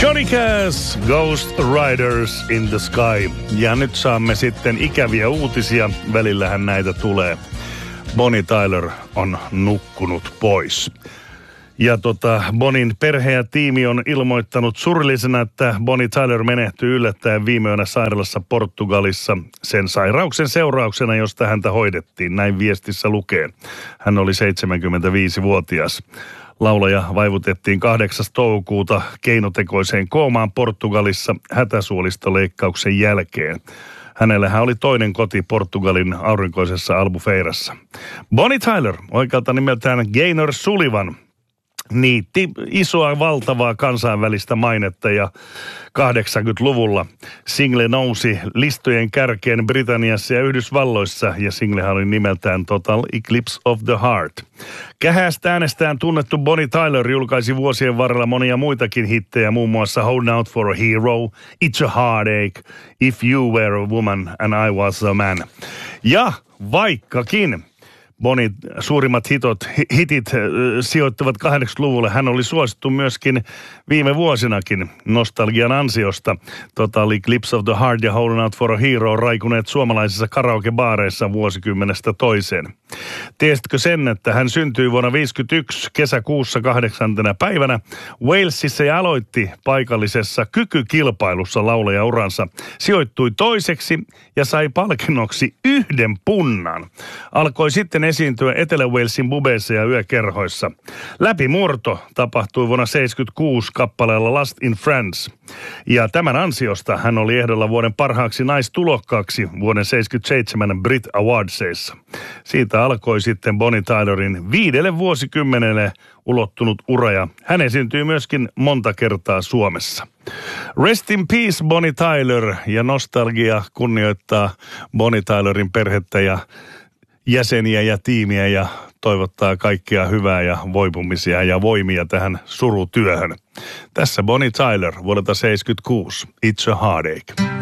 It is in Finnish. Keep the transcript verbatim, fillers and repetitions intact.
Johnny Cash, Ghost Riders in the Sky. Ja nyt saamme sitten ikäviä uutisia. Välillähän näitä tulee. Bonnie Tyler on nukkunut pois. Ja tota, Bonin perhe ja tiimi on ilmoittanut surullisena, että Bonnie Tyler menehtyi yllättäen viime yönä sairaalassa Portugalissa sen sairauksen seurauksena, josta häntä hoidettiin. Näin viestissä lukee. Hän oli seitsemänkymmentäviisivuotias. Laulaja vaivutettiin kahdeksas toukokuuta keinotekoiseen koomaan Portugalissa hätäsuolistoleikkauksen jälkeen. Hänellähän oli toinen koti Portugalin aurinkoisessa Albufeirassa. Bonnie Tyler, oikealta nimeltään Gaynor Sullivan, niitti isoa valtavaa kansainvälistä mainetta ja kahdeksankymmentäluvulla single nousi listojen kärkeen Britanniassa ja Yhdysvalloissa ja singlehän oli nimeltään Total Eclipse of the Heart. Kehästä äänestään tunnettu Bonnie Tyler julkaisi vuosien varrella monia muitakin hittejä, muun muassa Hold Out for a Hero, It's a Heartache, If You Were a Woman and I Was a Man. Ja vaikkakin Bonnie suurimmat hitot, hitit äh, sijoittuvat kahdeksankymmentäluvulle. Hän oli suosittu myöskin viime vuosinakin nostalgian ansiosta. Total Eclipse of the Heart ja Holding Out for a Hero on raikuneet suomalaisissa karaokebaareissa vuosikymmenestä toiseen. Tiesitkö sen, että hän syntyi vuonna tuhatyhdeksänsataaviisikymmentäyksi kesäkuussa kahdeksantena päivänä Walesissa ja aloitti paikallisessa kykykilpailussa laulajauransa. Sijoittui toiseksi ja sai palkinnoksi yhden punnan. Alkoi sitten esiintyä Etelä-Walesin bubeissa ja yökerhoissa. Läpimurto tapahtui vuonna seitsemänkymmentäkuusi kappaleella Lost in France. Ja tämän ansiosta hän oli ehdolla vuoden parhaaksi naistulokkaaksi vuoden seitsemänkymmentäseitsemän Brit Awardsissa. Siitä alkoi sitten Bonnie Tylerin viidelle vuosikymmenelle ulottunut ura ja hän esiintyi myöskin monta kertaa Suomessa. Rest in peace Bonnie Tyler ja nostalgia kunnioittaa Bonnie Tylerin perhettä ja jäseniä ja tiimiä ja toivottaa kaikkea hyvää ja voipumisia ja voimia tähän surutyöhön. Tässä Bonnie Tyler vuodelta seitsemänkymmentäkuusi. It's a Heartache.